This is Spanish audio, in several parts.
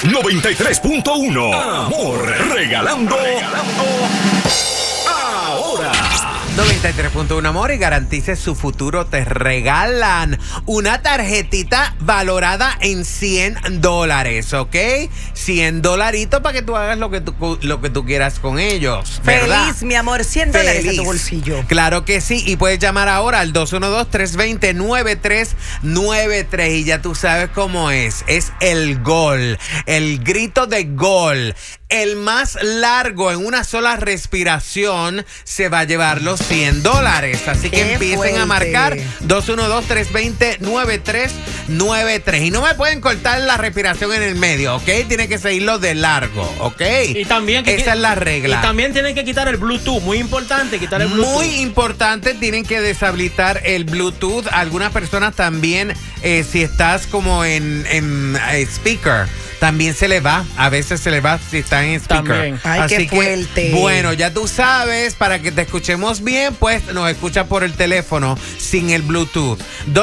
93.1. Amor, regalando ahora. 93.1 Amor, y garantice su futuro. Te regalan una tarjetita valorada en $100, ¿ok? $100 para que tú hagas lo que tú quieras con ellos, ¿verdad? Feliz, mi amor, $100 a tu bolsillo. Claro que sí, y puedes llamar ahora al 212-320-9393 y ya tú sabes cómo es el gol, el grito de gol. El más largo en una sola respiración se va a llevar los $100. Así que empiecen a marcar 212-320-9393. Y no me pueden cortar la respiración en el medio, ¿ok? Tiene que seguirlo de largo, ¿ok? Y también esa es la regla. Y también tienen que quitar el Bluetooth. Muy importante quitar el Bluetooth. Muy importante, tienen que deshabilitar el Bluetooth. Algunas personas también, si estás como en speaker, también se le va. A veces se le va si está en speaker. También. Ay, así qué fuerte. Bueno, ya tú sabes, para que te escuchemos bien, pues nos escucha por el teléfono sin el Bluetooth.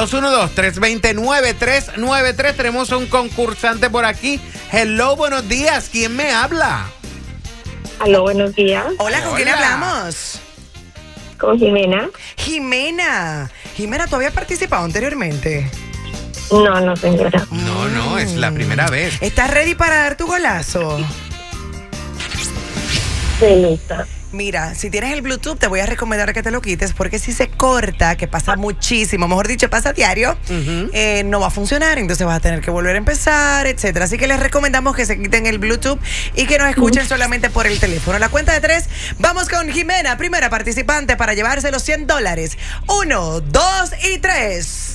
212-320-9393. Tenemos un concursante por aquí. Hello, buenos días. ¿Quién me habla? Aló, buenos días. Hola, ¿con quién hablamos? Con Jimena. Jimena, ¿tú habías participado anteriormente? No, señora. No, es la primera vez. ¿Estás ready para dar tu golazo? Sí, lista. Mira, si tienes el Bluetooth, te voy a recomendar que te lo quites, porque si se corta, que pasa muchísimo, mejor dicho, pasa diario, no va a funcionar, entonces vas a tener que volver a empezar, etcétera. Así que les recomendamos que se quiten el Bluetooth y que nos escuchen solamente por el teléfono. A la cuenta de 3, vamos con Jimena, primera participante para llevarse los $100. 1, 2 y 3.